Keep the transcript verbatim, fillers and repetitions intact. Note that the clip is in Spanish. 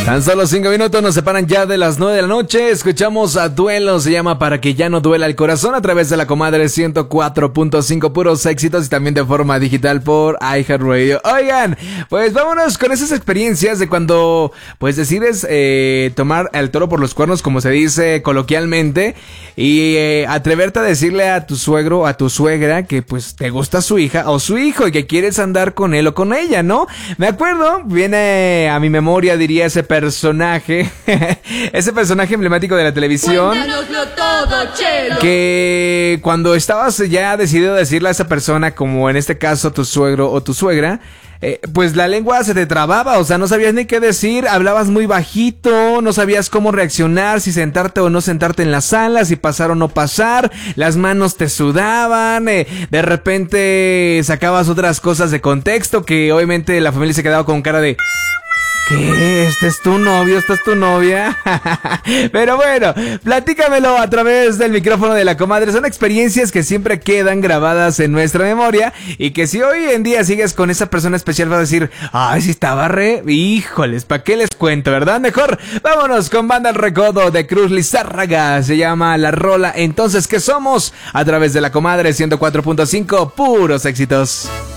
Tan solo cinco minutos nos separan ya de las nueve de la noche. Escuchamos a Duelo, se llama Para que ya no duela el corazón, a través de la Comadre ciento cuatro punto cinco, puros éxitos, y también de forma digital por iHeartRadio. Oigan, pues vámonos con esas experiencias de cuando pues decides eh, tomar el toro por los cuernos, como se dice coloquialmente, y eh, atreverte a decirle a tu suegro o a tu suegra que pues te gusta su hija o su hijo y que quieres andar con él o con ella, ¿no? Me acuerdo, viene a mi memoria, diría, ese personaje, ese personaje emblemático de la televisión, todo, Chelo, que cuando estabas ya decidido a decirle a esa persona, como en este caso tu suegro o tu suegra, eh, pues la lengua se te trababa, o sea, no sabías ni qué decir, hablabas muy bajito, no sabías cómo reaccionar, si sentarte o no sentarte en la sala, si pasar o no pasar, las manos te sudaban, eh, de repente sacabas otras cosas de contexto que obviamente la familia se quedaba con cara de... ¿Qué? ¿Este es tu novio? ¿Esta es tu novia? Pero bueno, platícamelo a través del micrófono de la Comadre. Son experiencias que siempre quedan grabadas en nuestra memoria y que si hoy en día sigues con esa persona especial vas a decir, ay, si estaba re... Híjoles, ¿para qué les cuento, verdad? Mejor vámonos con Banda El Recodo de Cruz Lizárraga. Se llama La Rola. Entonces, ¿qué somos? A través de la Comadre ciento cuatro punto cinco, puros éxitos.